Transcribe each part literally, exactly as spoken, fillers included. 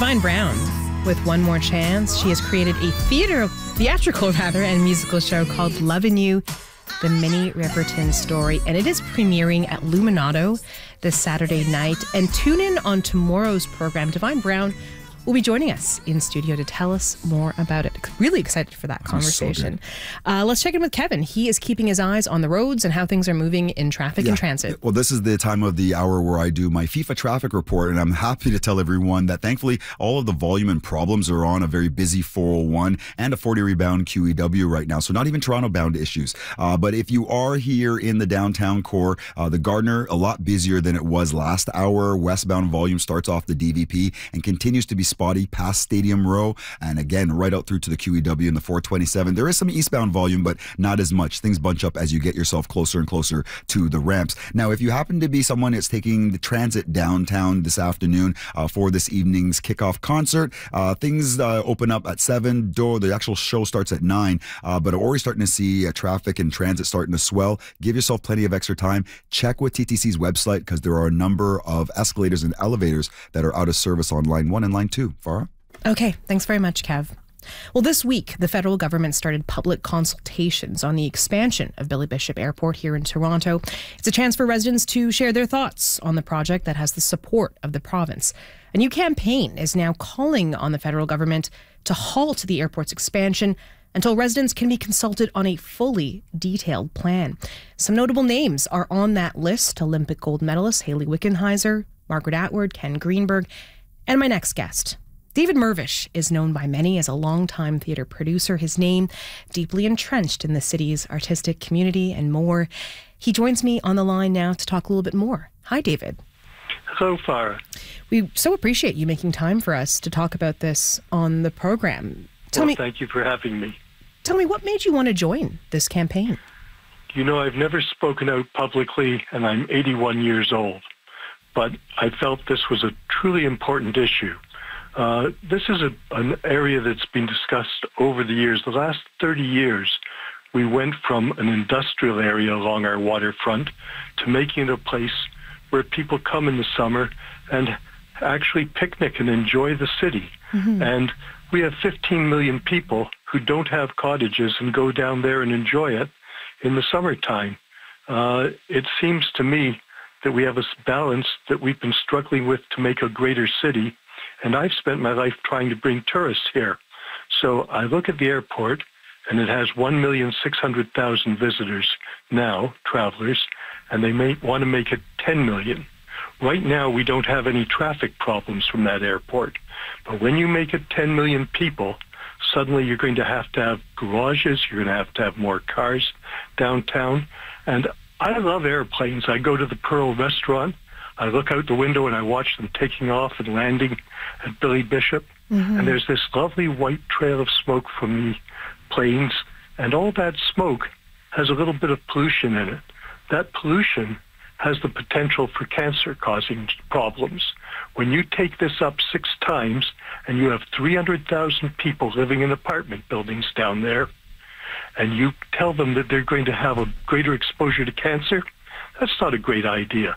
Divine Brown with One More Chance. She has created a theater, theatrical rather, and musical show called Lovin' You, the Minnie Riperton story. And it is premiering at Luminato this Saturday night. And tune in on tomorrow's program. Divine Brown will be joining us in studio to tell us more about it. Really excited for that conversation. So uh, let's check in with Kevin. He is keeping his eyes on the roads and how things are moving in traffic yeah. and transit. Well, this is the time of the hour where I do my FIFA traffic report, and I'm happy to tell everyone that thankfully all of the volume and problems are on a very busy four oh one and a forty rebound Q E W right now. So not even Toronto bound issues. Uh, but if you are here in the downtown core, uh, the Gardiner, a lot busier than it was last hour. Westbound volume starts off the D V P and continues to be spotty past Stadium Row, and again right out through to the Q E W and the four twenty-seven. There is some eastbound volume, but not as much. Things bunch up as you get yourself closer and closer to the ramps. Now, if you happen to be someone that's taking the transit downtown this afternoon uh, for this evening's kickoff concert, uh, things uh, open up at seven. Door the actual show starts at nine, uh, but already starting to see uh, traffic and transit starting to swell. Give yourself plenty of extra time. Check with T T C's website because there are a number of escalators and elevators that are out of service on line one and line two. Farah? Okay, thanks very much, Kev. Well, this week, the federal government started public consultations on the expansion of Billy Bishop Airport here in Toronto. It's a chance for residents to share their thoughts on the project that has the support of the province. A new campaign is now calling on the federal government to halt the airport's expansion until residents can be consulted on a fully detailed plan. Some notable names are on that list: Olympic gold medalist Hayley Wickenheiser, Margaret Atwood, Ken Greenberg, and my next guest. David Mirvish is known by many as a longtime theatre producer, his name deeply entrenched in the city's artistic community and more. He joins me on the line now to talk a little bit more. Hi, David. Hello, Farah. We so appreciate you making time for us to talk about this on the program. Tell well, me, thank you for having me. Tell me, what made you want to join this campaign? You know, I've never spoken out publicly, and I'm eighty-one years old, but I felt this was a truly important issue. Uh, this is a, an area that's been discussed over the years. The last thirty years, we went from an industrial area along our waterfront to making it a place where people come in the summer and actually picnic and enjoy the city. Mm-hmm. And we have fifteen million people who don't have cottages and go down there and enjoy it in the summertime. Uh, it seems to me that we have a balance that we've been struggling with to make a greater city. And I've spent my life trying to bring tourists here. So I look at the airport, and it has one million six hundred thousand visitors now, travelers, and they may want to make it ten million. Right now, we don't have any traffic problems from that airport. But when you make it ten million people, suddenly you're going to have to have garages, you're going to have to have more cars downtown. And I love airplanes. I go to the Pearl restaurant. I look out the window and I watch them taking off and landing at Billy Bishop. Mm-hmm. And there's this lovely white trail of smoke from the planes. And all that smoke has a little bit of pollution in it. That pollution has the potential for cancer-causing problems. When you take this up six times and you have three hundred thousand people living in apartment buildings down there, and you tell them that they're going to have a greater exposure to cancer, that's not a great idea.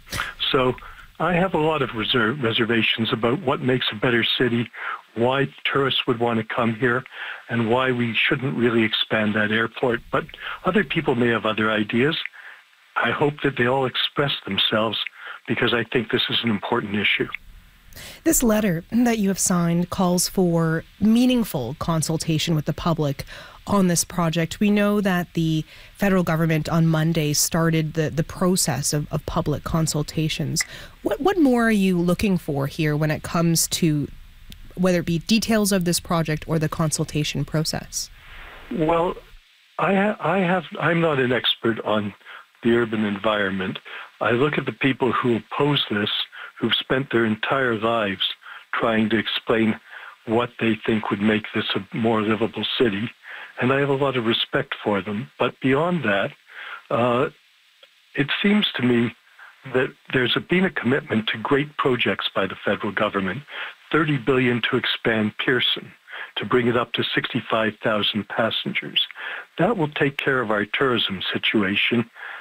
So I have a lot of reserve, reservations about what makes a better city, why tourists would want to come here, and why we shouldn't really expand that airport. But other people may have other ideas. I hope that they all express themselves because I think this is an important issue. This letter that you have signed calls for meaningful consultation with the public on this project. We know that the federal government on Monday started the, the process of, of public consultations. What, what more are you looking for here when it comes to whether it be details of this project or the consultation process? Well, I, ha- I have, I'm not an expert on the urban environment. I look at the people who oppose this, who've spent their entire lives trying to explain what they think would make this a more livable city. And I have a lot of respect for them. But beyond that, uh, it seems to me that there's a, been a commitment to great projects by the federal government, thirty billion dollars to expand Pearson, to bring it up to sixty-five thousand passengers. That will take care of our tourism situation,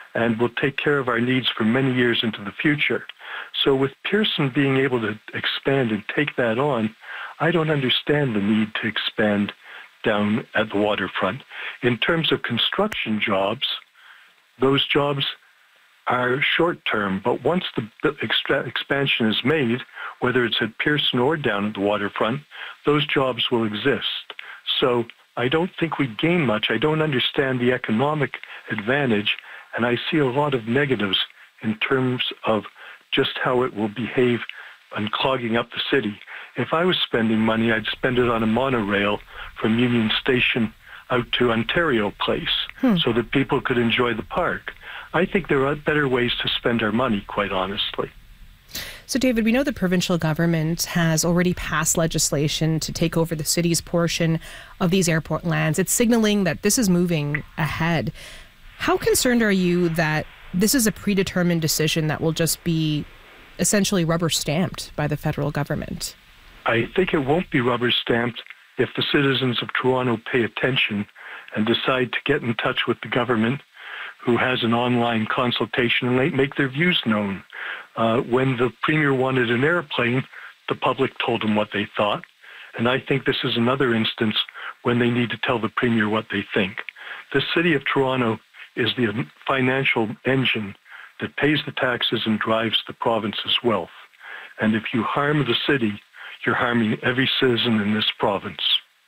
and will take care of our needs for many years into the future. So with Pearson being able to expand and take that on, I don't understand the need to expand down at the waterfront. In terms of construction jobs, those jobs are short-term, but once the extra- expansion is made, whether it's at Pearson or down at the waterfront, those jobs will exist. So I don't think we gain much. I don't understand the economic advantage, and I see a lot of negatives in terms of just how it will behave on clogging up the city. If I was spending money, I'd spend it on a monorail from Union Station out to Ontario Place hmm. so that people could enjoy the park. I think there are better ways to spend our money, quite honestly. So, David, we know the provincial government has already passed legislation to take over the city's portion of these airport lands. It's signaling that this is moving ahead. How concerned are you that this is a predetermined decision that will just be essentially rubber stamped by the federal government? I think it won't be rubber stamped if the citizens of Toronto pay attention and decide to get in touch with the government, who has an online consultation, and they make their views known. Uh, when the Premier wanted an airplane, the public told him what they thought. And I think this is another instance when they need to tell the Premier what they think. The City of Toronto is the financial engine that pays the taxes and drives the province's wealth. And if you harm the city, you're harming every citizen in this province.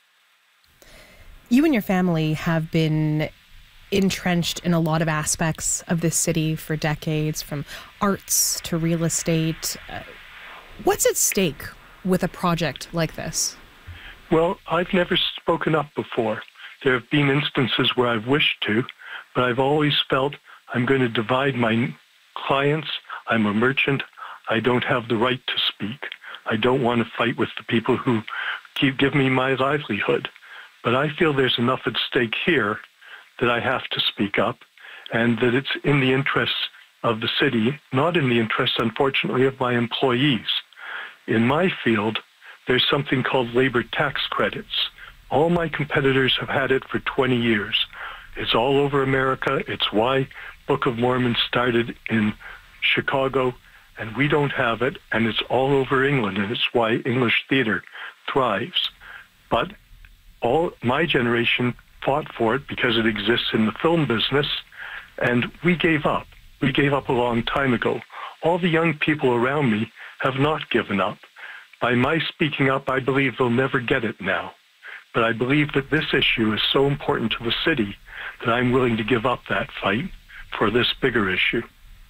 You and your family have been entrenched in a lot of aspects of this city for decades, from arts to real estate. Uh, what's at stake with a project like this? Well, I've never spoken up before. There have been instances where I've wished to, but I've always felt I'm going to divide my clients. I'm a merchant. I don't have the right to speak. I don't want to fight with the people who keep give me my livelihood. But I feel there's enough at stake here that I have to speak up, and that it's in the interests of the city, not in the interests, unfortunately, of my employees. In my field, there's something called labor tax credits. All my competitors have had it for twenty years. It's all over America. It's why Book of Mormon started in Chicago, and we don't have it, and it's all over England, and it's why English theater thrives. But all my generation fought for it because it exists in the film business, and we gave up. We gave up a long time ago. All the young people around me have not given up. By my speaking up, I believe they'll never get it now. But I believe that this issue is so important to the city that I'm willing to give up that fight for this bigger issue.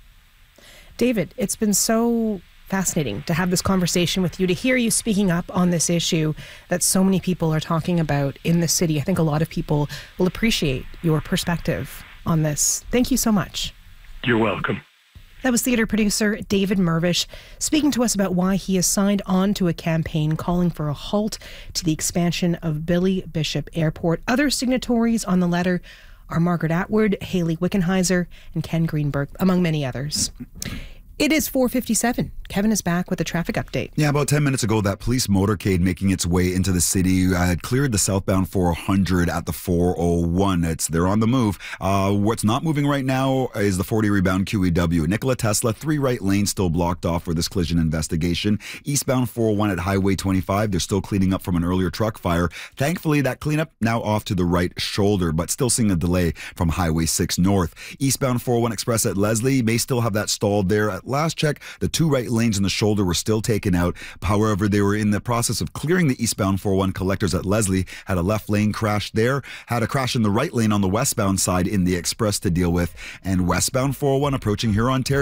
David, it's been so fascinating to have this conversation with you, to hear you speaking up on this issue that so many people are talking about in the city. I think a lot of people will appreciate your perspective on this. Thank you so much. You're welcome. That was theatre producer David Mirvish speaking to us about why he has signed on to a campaign calling for a halt to the expansion of Billy Bishop Airport. Other signatories on the letter are Margaret Atwood, Haley Wickenheiser, and Ken Greenberg, among many others. It is four fifty-seven. Kevin is back with a traffic update. Yeah, about ten minutes ago, that police motorcade making its way into the city uh, had cleared the southbound four hundred at the four oh one. It's They're on the move. Uh, what's not moving right now is the forty rebound Q E W. Nikola Tesla, three right lanes still blocked off for this collision investigation. Eastbound four oh one at Highway twenty-five, they're still cleaning up from an earlier truck fire. Thankfully, that cleanup now off to the right shoulder, but still seeing a delay from Highway six north. Eastbound four oh one Express at Leslie may still have that stalled there. At last check, the two right lanes in the shoulder were still taken out. However, they were in the process of clearing the eastbound four oh one collectors at Leslie. Had a left lane crash there. Had a crash in the right lane on the westbound side in the Express to deal with. And westbound four oh one approaching here, Ontario.